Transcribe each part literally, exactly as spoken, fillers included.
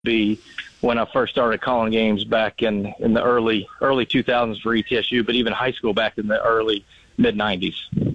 be when I first started calling games back in, in the early early two thousands for E T S U, but even high school back in the early mid nineties.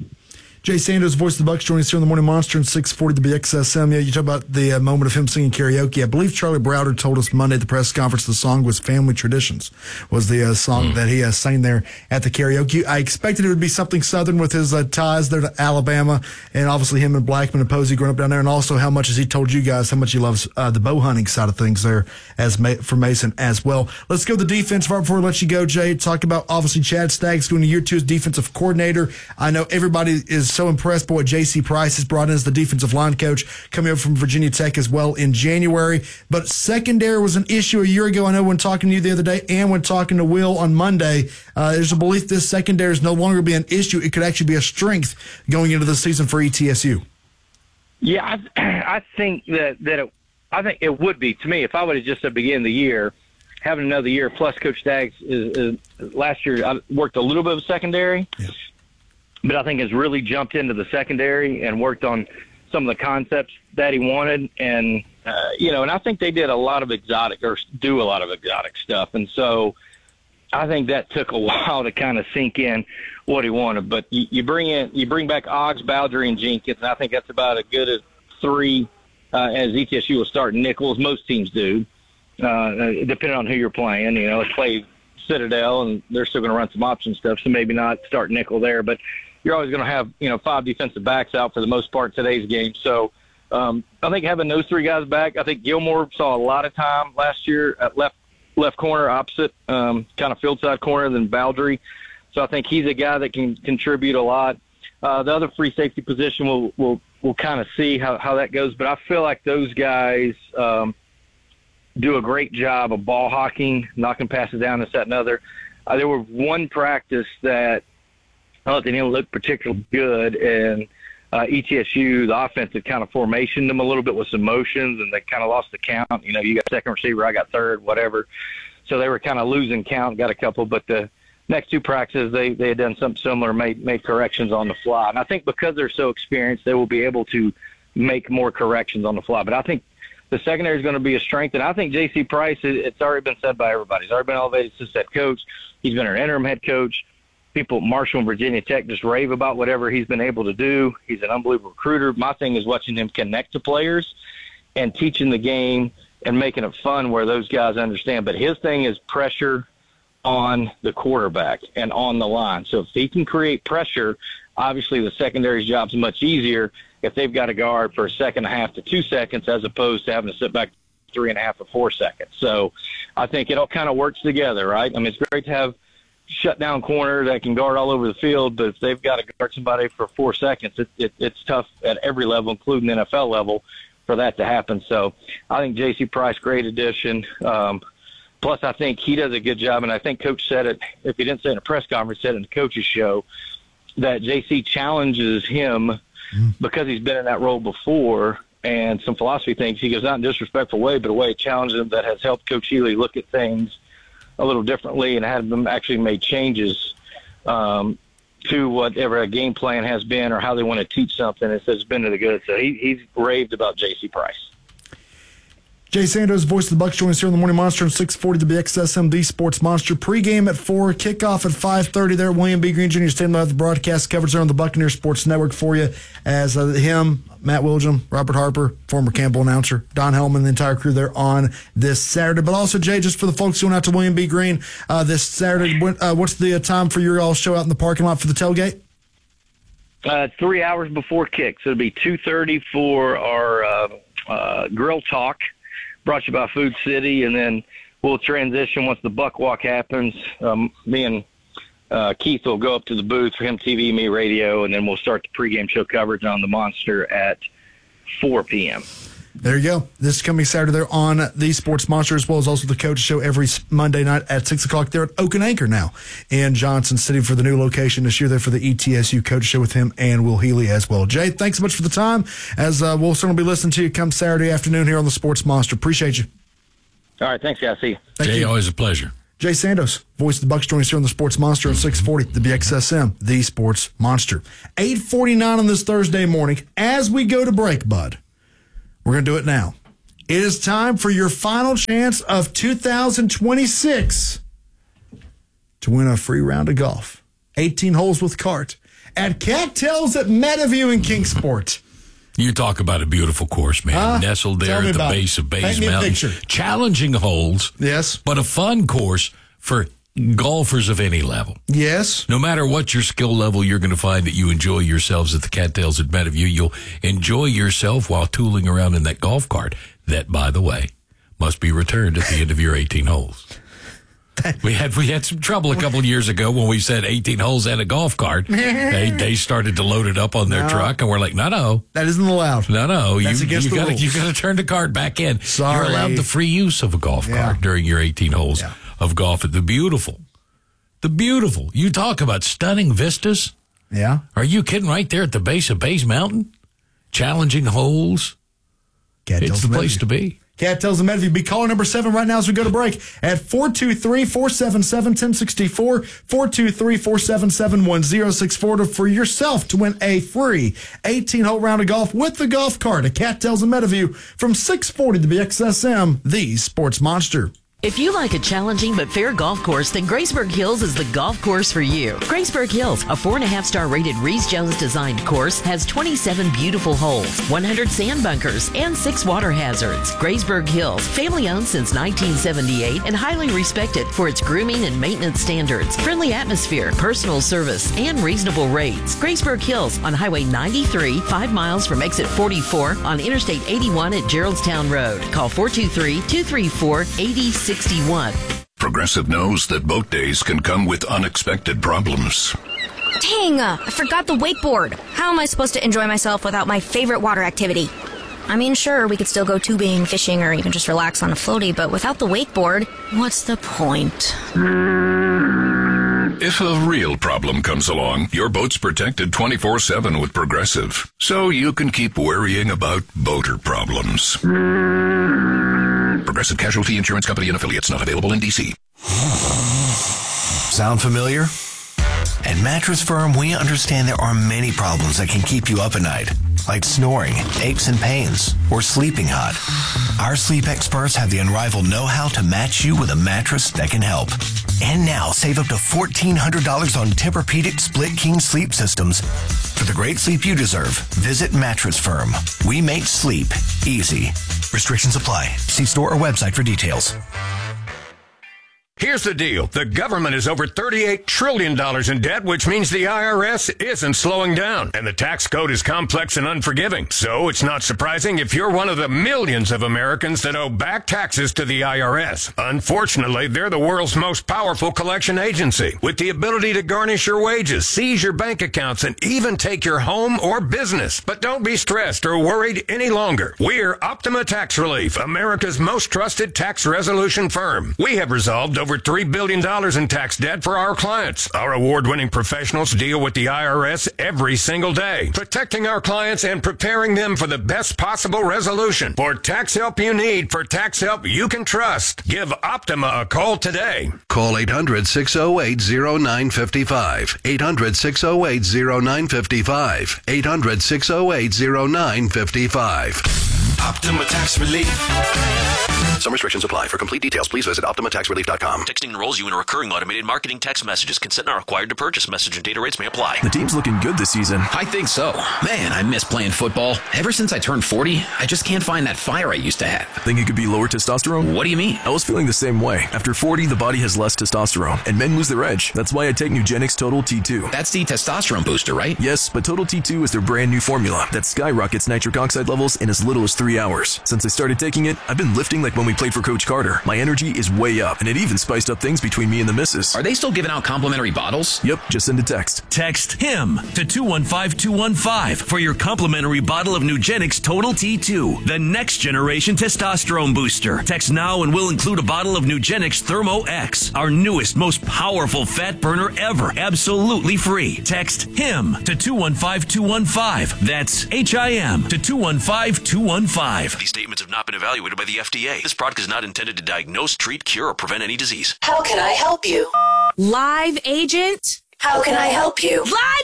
Jay Sandos, voice of the Bucs, joining us here on the Morning Monster and six forty W X S M. Yeah, you talk about the uh, moment of him singing karaoke. I believe Charlie Browder told us Monday at the press conference the song was Family Traditions, was the uh, song mm. that he uh, sang there at the karaoke. I expected it would be something Southern with his uh, ties there to Alabama, and obviously him and Blackman and Posey growing up down there, and also how much has he told you guys how much he loves uh, the bow hunting side of things there as Ma- for Mason as well. Let's go to the defense right before we let you go, Jay. Talk about obviously Chad Staggs going to year two as defensive coordinator. I know everybody is so impressed by what J C Price has brought in as the defensive line coach, coming over from Virginia Tech as well in January. But secondary was an issue a year ago. I know when talking to you the other day and when talking to Will on Monday, uh, there's a belief this secondary is no longer be an issue. It could actually be a strength going into the season for E T S U. Yeah, I, I think that, that it, I think it would be, to me, if I would have just at the beginning of the year, having another year, plus Coach Staggs is, is last year I worked a little bit of secondary. Yeah. But I think has really jumped into the secondary and worked on some of the concepts that he wanted. And, uh, you know, and I think they did a lot of exotic or do a lot of exotic stuff. And so I think that took a while to kind of sink in what he wanted. But you, you bring in, you bring back Oggs, Bowdry, and Jenkins, and I think that's about as good as three uh, as E T S U will start nickels. Most teams do, uh, depending on who you're playing. You know, let's play Citadel, and they're still going to run some option stuff, so maybe not start nickel there. But you're always going to have, you know, five defensive backs out for the most part in today's game. So um, I think having those three guys back, I think Gilmore saw a lot of time last year at left left corner, opposite um, kind of field side corner than Bowdry. So I think he's a guy that can contribute a lot. Uh, the other free safety position, we'll, we'll, we'll kind of see how, how that goes. But I feel like those guys um, do a great job of ball hawking, knocking passes down, and setting other. Uh, there was one practice that I thought they didn't look particularly good, and uh, E T S U, the offense had kind of formationed them a little bit with some motions, and they kind of lost the count. You know, you got second receiver, I got third, whatever. So they were kind of losing count, got a couple. But the next two practices, they, they had done something similar, made, made corrections on the fly. And I think because they're so experienced, they will be able to make more corrections on the fly. But I think the secondary is going to be a strength, and I think J C Price, it's already been said by everybody. He's already been elevated to head coach. He's been an interim head coach. People, Marshall and Virginia Tech, just rave about whatever he's been able to do. He's an unbelievable recruiter. My thing is watching him connect to players and teaching the game and making it fun where those guys understand. But his thing is pressure on the quarterback and on the line. So if he can create pressure, obviously the secondary's job's much easier if they've got a guard for a second and a half to two seconds as opposed to having to sit back three and a half or four seconds. So I think it all kind of works together, right? I mean, it's great to have shut down corner that can guard all over the field, but if they've got to guard somebody for four seconds, it, it, it's tough at every level, including the N F L level, for that to happen. So I think J C Price, great addition. Um, plus, I think he does a good job, and I think Coach said it, if he didn't say it in a press conference, said it in the coach's show, that J C challenges him mm-hmm. because he's been in that role before, and some philosophy things. He goes not in a disrespectful way, but a way it challenges him that has helped Coach Healy look at things a little differently and had them actually made changes um, to whatever a game plan has been or how they want to teach something. It says it's been to the good. So he, he's raved about J C Price. Jay Sandos, voice of the Bucs, joining us here on the Morning Monster on six forty W X S M, the Sports Monster. Pre-game at four, kickoff at five thirty there. William B. Green Junior standing by the broadcast coverage there on the Buccaneer Sports Network for you as uh, him, Matt Wilgem, Robert Harper, former Campbell announcer, Don Hellman, the entire crew there on this Saturday. But also, Jay, just for the folks going out to William B. Green uh, this Saturday, uh, what's the uh, time for your all show out in the parking lot for the tailgate? Uh, three hours before kick. So it'll be two thirty for our uh, uh, grill talk, brought to you by Food City, and then we'll transition once the Buck Walk happens. Um, me and uh, Keith will go up to the booth for him T V, me radio, and then we'll start the pregame show coverage on the Monster at four p.m. There you go. This is coming Saturday there on the Sports Monster, as well as also the Coach Show every Monday night at six o'clock there at Oak and Anchor now in Johnson City for the new location this year there for the E T S U Coach Show with him and Will Healy as well. Jay, thanks so much for the time, as uh, we'll certainly be listening to you come Saturday afternoon here on the Sports Monster. Appreciate you. All right, thanks, guys. See you. Thank Jay, you. always a pleasure. Jay Sandos, voice of the Bucs, joining us here on the Sports Monster on six forty, the B X S M, the Sports Monster. eight forty-nine on this Thursday morning. As we go to break, bud, we're going to do it now. It is time for your final chance of two thousand twenty-six to win a free round of golf. eighteen holes with cart at Cattails at Meadowview in Kingsport. You talk about a beautiful course, man. Huh? Nestled there at the base of Bays Mountain. Challenging holes. Yes. But a fun course for golfers of any level. Yes. No matter what your skill level, you're going to find that you enjoy yourselves at the Cattails at Meadowview. You'll enjoy yourself while tooling around in that golf cart that, by the way, must be returned at the end of your eighteen holes. We had we had some trouble a couple of years ago when we said eighteen holes and a golf cart. they they started to load it up on their no. truck, and we're like, no, no, that isn't allowed. No, no, That's you against you the got rules. you got to turn the cart back in. Sorry. You're allowed the free use of a golf yeah. cart during your eighteen holes yeah. of golf at the beautiful, the beautiful. You talk about stunning vistas. Yeah, are you kidding? Right there at the base of Bays Mountain, challenging holes. Cattails it's the place to be. Cattails and Meadowview. Be caller number seven right now as we go to break at four two three, four seven seven, one zero six four, four two three, four seven seven, one zero six four to, for yourself to win a free eighteen-hole round of golf with the golf cart at Cattails and Meadowview from six forty to B X S M, the Sports Monster. If you like a challenging but fair golf course, then Graceburg Hills is the golf course for you. Graceburg Hills, a four and a half star rated Rees-Jones designed course, has twenty-seven beautiful holes, one hundred sand bunkers, and six water hazards. Graceburg Hills, family owned since nineteen seventy-eight and highly respected for its grooming and maintenance standards, friendly atmosphere, personal service, and reasonable rates. Graceburg Hills on Highway ninety-three, five miles from exit forty-four on Interstate eighty-one at Geraldstown Road. Call four two three, two three four, eight zero six one. Progressive knows that boat days can come with unexpected problems. Dang, uh, I forgot the wakeboard. How am I supposed to enjoy myself without my favorite water activity? I mean, sure, we could still go tubing, fishing, or even just relax on a floaty, but without the wakeboard, what's the point? If a real problem comes along, your boat's protected twenty-four seven with Progressive, so you can keep worrying about boater problems. Progressive Casualty Insurance Company and Affiliates, not available in D C. Sound familiar? At Mattress Firm, we understand there are many problems that can keep you up at night, like snoring, aches and pains, or sleeping hot. Our sleep experts have the unrivaled know-how to match you with a mattress that can help. And now, save up to fourteen hundred dollars on Tempur-Pedic Split King sleep systems. For the great sleep you deserve, visit Mattress Firm. We make sleep easy. Restrictions apply. See store or website for details. Here's the deal. The government is over thirty-eight trillion dollars in debt, which means the I R S isn't slowing down. And the tax code is complex and unforgiving. So it's not surprising if you're one of the millions of Americans that owe back taxes to the I R S. Unfortunately, they're the world's most powerful collection agency, with the ability to garnish your wages, seize your bank accounts, and even take your home or business. But don't be stressed or worried any longer. We're Optima Tax Relief, America's most trusted tax resolution firm. We have resolved over three billion dollars in tax debt for our clients. Our award-winning professionals deal with the I R S every single day, protecting our clients and preparing them for the best possible resolution. For tax help you need, for tax help you can trust, give Optima a call today. Call eight hundred, six oh eight, oh nine five five. eight hundred, six oh eight, oh nine five five. eight hundred, six oh eight, oh nine five five. Optima Tax Relief. Some restrictions apply. For complete details, please visit optima tax relief dot com. Texting enrolls you in a recurring automated marketing text messages. Consent not required to purchase. Message and data rates may apply. The team's looking good this season. I think so. Man, I miss playing football. Ever since I turned forty, I just can't find that fire I used to have. Think it could be lower testosterone? What do you mean? I was feeling the same way. After forty, the body has less testosterone, and men lose their edge. That's why I take Nugenix Total T two. That's the testosterone booster, right? Yes, but Total T two is their brand new formula that skyrockets nitric oxide levels in as little as three hours. Since I started taking it, I've been lifting like when we played for Coach Carter. My energy is way up, and it even spiced up things between me and the missus. Are they still giving out complimentary bottles? Yep, just send a text. Text HIM to two one five two one five for your complimentary bottle of Nugenix Total T two, the next generation testosterone booster. Text now and we'll include a bottle of Nugenix Thermo X, our newest, most powerful fat burner ever, absolutely free. Text HIM to two one five two one five. That's H I M to two one five two one five. These statements have not been evaluated by the F D A. This product is not intended to diagnose, treat, cure, or prevent any disease. How can I help you? Live agent? How can I help you?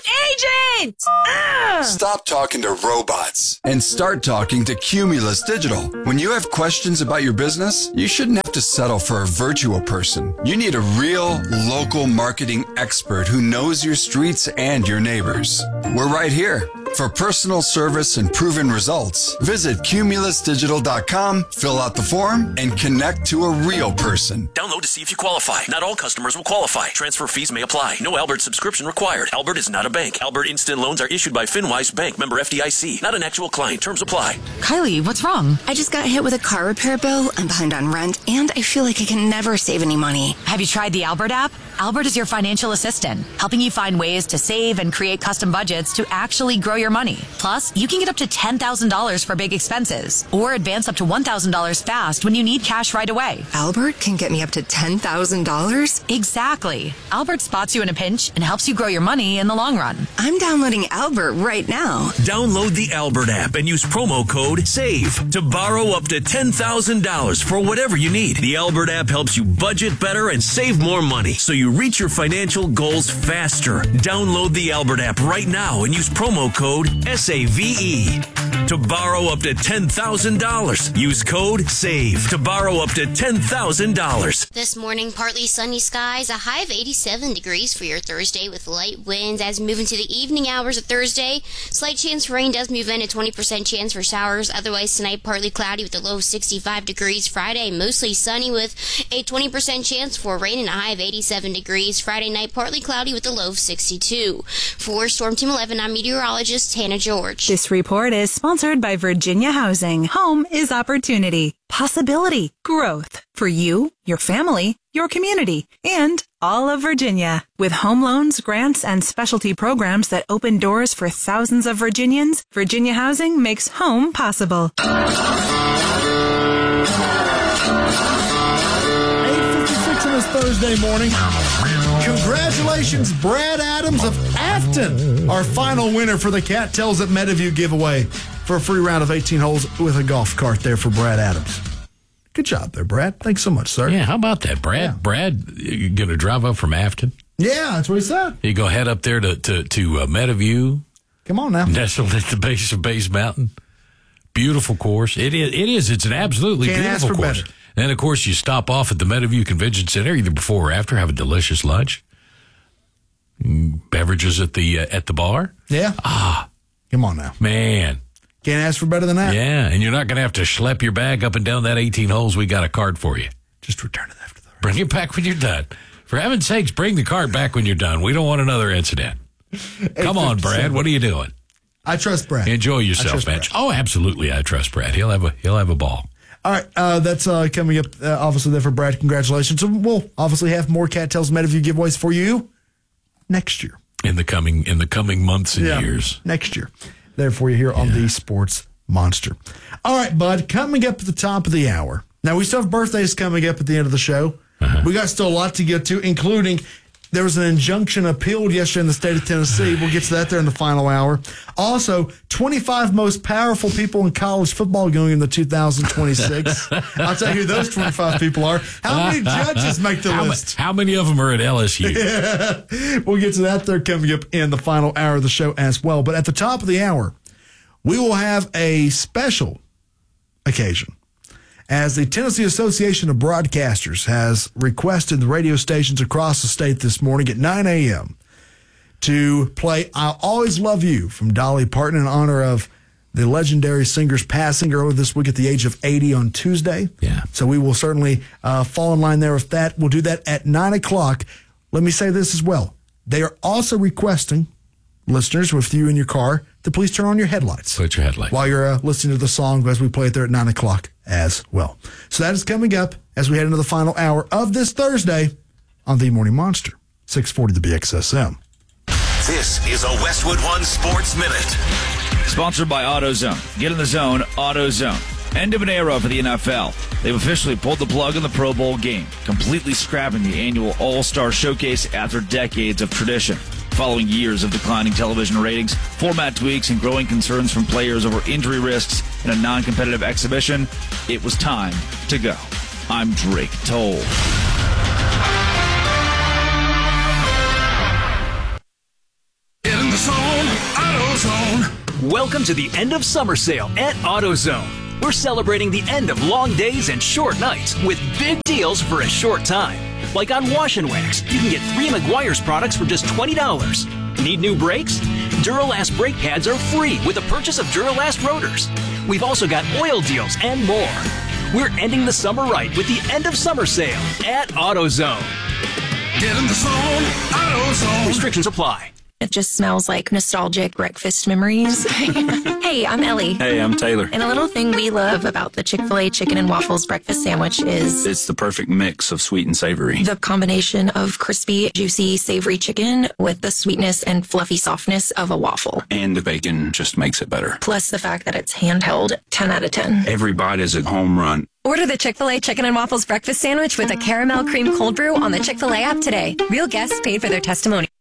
Live agent! Ah! Stop talking to robots and start talking to Cumulus Digital. When you have questions about your business, you shouldn't have to settle for a virtual person. You need a real local marketing expert who knows your streets and your neighbors. We're right here. For personal service and proven results, visit cumulus digital dot com, fill out the form, and connect to a real person. Download to see if you qualify. Not all customers will qualify. Transfer fees may apply. No Albert subscription required. Albert is not a bank. Albert Instant Loans are issued by FinWise Bank, member F D I C. Not an actual client. Terms apply. Kylie, what's wrong? I just got hit with a car repair bill. I'm behind on rent, and I feel like I can never save any money. Have you tried the Albert app? Albert is your financial assistant, helping you find ways to save and create custom budgets to actually grow your money. Plus, you can get up to ten thousand dollars for big expenses or advance up to one thousand dollars fast when you need cash right away. Albert can get me up to ten thousand dollars? Exactly. Albert spots you in a pinch and helps you grow your money in the long run. I'm downloading Albert right now. Download the Albert app and use promo code SAVE to borrow up to ten thousand dollars for whatever you need. The Albert app helps you budget better and save more money so you reach your financial goals faster. Download the Albert app right now and use promo code S A V E to borrow up to ten thousand dollars. Use code SAVE to borrow up to ten thousand dollars. This morning, partly sunny skies, a high of eighty-seven degrees for your Thursday with light winds. As we move into the evening hours of Thursday, slight chance for rain does move in, a twenty percent chance for showers. Otherwise, tonight, partly cloudy with a low of sixty-five degrees. Friday, mostly sunny with a twenty percent chance for rain and a high of eighty-seven degrees. Friday night, partly cloudy with a low of sixty-two. For Storm Team eleven, I'm meteorologist Hannah George. This report is sponsored by Virginia Housing. Home is opportunity, possibility, growth for you, your family, your community, and all of Virginia. With home loans, grants, and specialty programs that open doors for thousands of Virginians, Virginia Housing makes home possible. eight fifty-six on this Thursday morning. Congratulations, Brad Adams of Afton, our final winner for the Cattails at Meadowview giveaway for a free round of eighteen holes with a golf cart there for Brad Adams. Good job there, Brad. Thanks so much, sir. Yeah, how about that, Brad? Yeah. Brad, you going to drive up from Afton? Yeah, that's what he said. You go head up there to, to, to uh, Meadowview. Come on now. Nestled at the base of Base Mountain. Beautiful course. It is. It is. It's an absolutely Can't beautiful ask for course. better. And, of course, you stop off at the Meadowview Convention Center either before or after, have a delicious lunch. Beverages at the uh, at the bar. Yeah. Ah. Come on now. Man. Can't ask for better than that. Yeah, and you're not going to have to schlep your bag up and down that eighteen holes. We got a card for you. Just return it after the race. Bring it back when you're done. For heaven's sakes, bring the card back when you're done. We don't want another incident. Come on, Brad. What are you doing? I trust Brad. Enjoy yourself, man. Oh, absolutely. I trust Brad. He'll have a he'll have a ball. All right, uh, that's uh, coming up, uh, obviously, there for Brad. Congratulations. So we'll obviously have more Cattails Meadowview giveaways for you next year. In the coming in the coming months and yeah, years. Next year. There for you here on yeah. the Sports Monster. All right, bud, coming up at the top of the hour. Now, we still have birthdays coming up at the end of the show. Uh-huh. We got still a lot to get to, including there was an injunction appealed yesterday in the state of Tennessee. We'll get to that there in the final hour. Also, twenty-five most powerful people in college football going into two thousand twenty-six. I'll tell you who those twenty-five people are. How many judges make the how list? Ma- how many of them are at L S U? Yeah. We'll get to that there coming up in the final hour of the show as well. But at the top of the hour, we will have a special occasion as the Tennessee Association of Broadcasters has requested the radio stations across the state this morning at nine a.m. to play I'll Always Love You from Dolly Parton in honor of the legendary singer's passing earlier this week at the age of eighty on Tuesday. Yeah. So we will certainly uh, fall in line there with that. We'll do that at nine o'clock. Let me say this as well. They are also requesting listeners with you in your car to please turn on your headlights. Put your headlights. While you're uh, listening to the song as we play it there at nine o'clock as well. So that is coming up as we head into the final hour of this Thursday on The Morning Monster, six forty the B X S M. This is a Westwood One Sports Minute. Sponsored by AutoZone. Get in the zone, AutoZone. End of an era for the N F L. They've officially pulled the plug on the Pro Bowl game, completely scrapping the annual All-Star Showcase after decades of tradition. Following years of declining television ratings, format tweaks, and growing concerns from players over injury risks in a non-competitive exhibition, it was time to go. I'm Drake Toll. Welcome to the end of summer sale at AutoZone. We're celebrating the end of long days and short nights with big deals for a short time. Like on Wash and Wax, you can get three Meguiar's products for just twenty dollars. Need new brakes? Duralast brake pads are free with the purchase of Duralast rotors. We've also got oil deals and more. We're ending the summer right with the end of summer sale at AutoZone. Get in the zone, AutoZone. Restrictions apply. It just smells like nostalgic breakfast memories. Hey, I'm Ellie. Hey, I'm Taylor. And a little thing we love about the Chick-fil-A chicken and waffles breakfast sandwich is it's the perfect mix of sweet and savory. The combination of crispy, juicy, savory chicken with the sweetness and fluffy softness of a waffle. And the bacon just makes it better. Plus the fact that it's handheld, ten out of ten. Every bite is a home run. Order the Chick-fil-A Chicken and Waffles breakfast sandwich with a caramel cream cold brew on the Chick-fil-A app today. Real guests paid for their testimony.